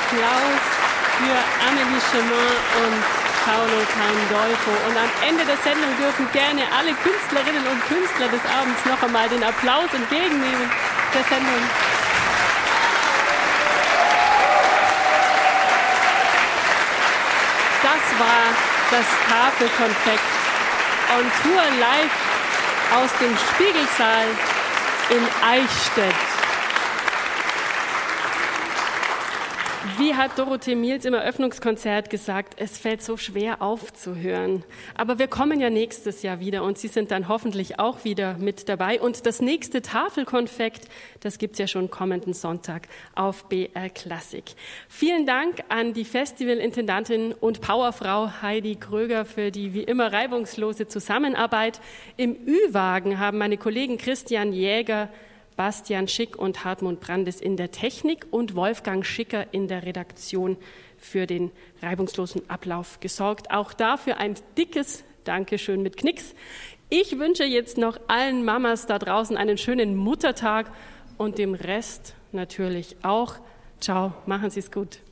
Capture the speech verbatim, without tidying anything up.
Applaus für Amélie Chemin und Paolo Pandolfo. Und am Ende der Sendung dürfen gerne alle Künstlerinnen und Künstler des Abends noch einmal den Applaus entgegennehmen der Sendung. Das war das Tafelkonfekt on Tour live aus dem Spiegelsaal in Eichstätt. Wie hat Dorothee Miels im Eröffnungskonzert gesagt, es fällt so schwer aufzuhören. Aber wir kommen ja nächstes Jahr wieder und Sie sind dann hoffentlich auch wieder mit dabei. Und das nächste Tafelkonfekt, das gibt's ja schon kommenden Sonntag auf B R Klassik. Vielen Dank an die Festivalintendantin und Powerfrau Heidi Kröger für die wie immer reibungslose Zusammenarbeit. Im Ü-Wagen haben meine Kollegen Christian Jäger, Bastian Schick und Hartmut Brandes in der Technik und Wolfgang Schicker in der Redaktion für den reibungslosen Ablauf gesorgt. Auch dafür ein dickes Dankeschön mit Knicks. Ich wünsche jetzt noch allen Mamas da draußen einen schönen Muttertag und dem Rest natürlich auch. Ciao, machen Sie es gut.